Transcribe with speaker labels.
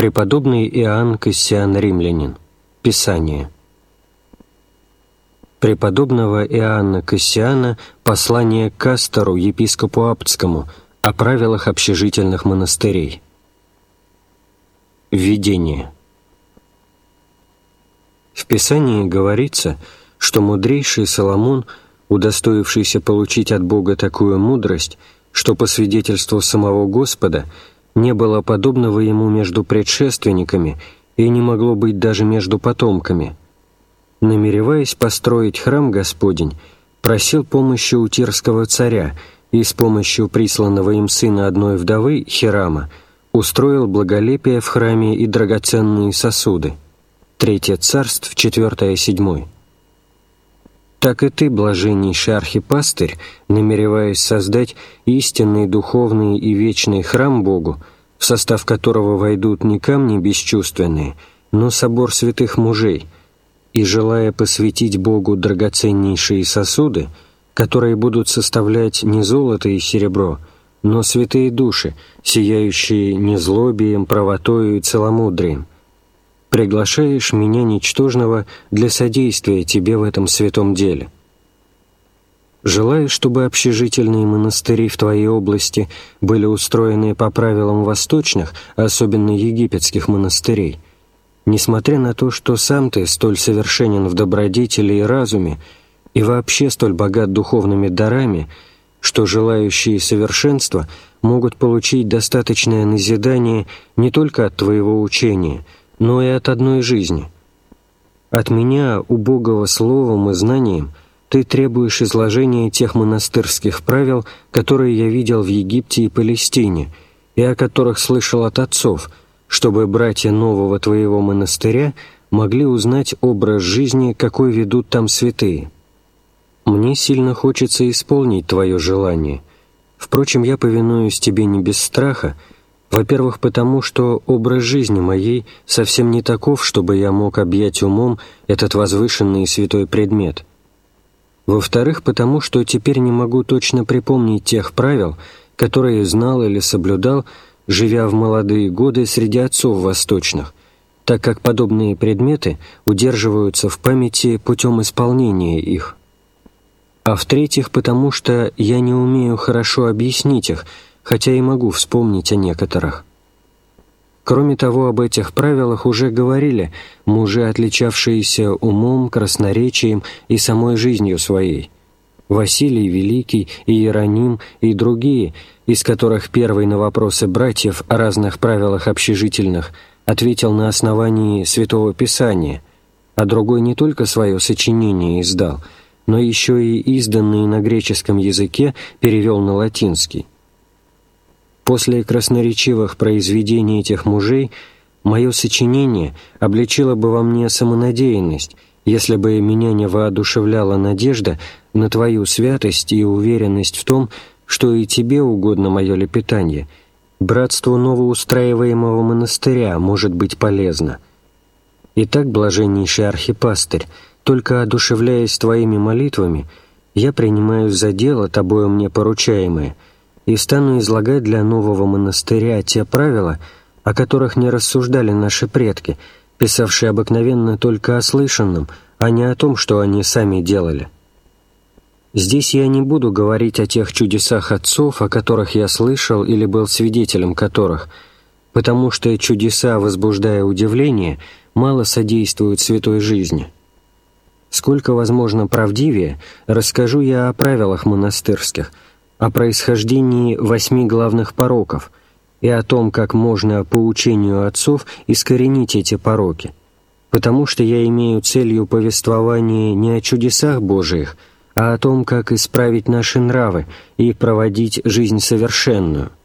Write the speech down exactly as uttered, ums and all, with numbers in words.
Speaker 1: Преподобный Иоанн Кассиан Римлянин. Писание. Преподобного Иоанна Кассиана послание к Кастору, епископу Аптскому, о правилах общежительных монастырей. Введение. В Писании говорится, что мудрейший Соломон, удостоившийся получить от Бога такую мудрость, что по свидетельству самого Господа не было подобного ему между предшественниками и не могло быть даже между потомками, намереваясь построить храм Господень, просил помощи у тирского царя и с помощью присланного им сына одной вдовы, Хирама, устроил благолепие в храме и драгоценные сосуды. Третье царств, четвертое, седьмой. Так и ты, блаженнейший архипастырь, намереваясь создать истинный духовный и вечный храм Богу, в состав которого войдут не камни бесчувственные, но собор святых мужей, и желая посвятить Богу драгоценнейшие сосуды, которые будут составлять не золото и серебро, но святые души, сияющие незлобием, правотою и целомудрием, приглашаешь меня, ничтожного, для содействия тебе в этом святом деле. Желаю, чтобы общежительные монастыри в твоей области были устроены по правилам восточных, особенно египетских монастырей, несмотря на то, что сам ты столь совершенен в добродетели и разуме и вообще столь богат духовными дарами, что желающие совершенства могут получить достаточное назидание не только от твоего учения, но и от одной жизни. От меня, убогого словом и знанием, ты требуешь изложения тех монастырских правил, которые я видел в Египте и Палестине, и о которых слышал от отцов, чтобы братья нового твоего монастыря могли узнать образ жизни, какой ведут там святые. Мне сильно хочется исполнить твое желание. Впрочем, я повинуюсь тебе не без страха, во-первых, потому что образ жизни моей совсем не таков, чтобы я мог объять умом этот возвышенный и святой предмет. Во-вторых, потому что теперь не могу точно припомнить тех правил, которые знал или соблюдал, живя в молодые годы среди отцов восточных, так как подобные предметы удерживаются в памяти путем исполнения их. А в-третьих, потому что я не умею хорошо объяснить их, хотя и могу вспомнить о некоторых. Кроме того, об этих правилах уже говорили мужи, отличавшиеся умом, красноречием и самой жизнью своей, Василий Великий, Иероним и другие, из которых первый на вопросы братьев о разных правилах общежительных ответил на основании Святого Писания, а другой не только свое сочинение издал, но еще и изданный на греческом языке перевел на латинский. После красноречивых произведений этих мужей мое сочинение облечило бы во мне самонадеянность, если бы меня не воодушевляла надежда на твою святость и уверенность в том, что и тебе угодно мое лепетанье, братству новоустраиваемого монастыря может быть полезно. Итак, блаженнейший архипастырь, только одушевляясь твоими молитвами, я принимаюсь за дело, тобою мне поручаемое, и стану излагать для нового монастыря те правила, о которых не рассуждали наши предки, писавшие обыкновенно только о слышанном, а не о том, что они сами делали. Здесь я не буду говорить о тех чудесах отцов, о которых я слышал или был свидетелем которых, потому что чудеса, возбуждая удивление, мало содействуют святой жизни. Сколько возможно правдивее, расскажу я о правилах монастырских, о происхождении восьми главных пороков и о том, как можно по учению отцов искоренить эти пороки, потому что я имею целью повествования не о чудесах Божиих, а о том, как исправить наши нравы и проводить жизнь совершенную.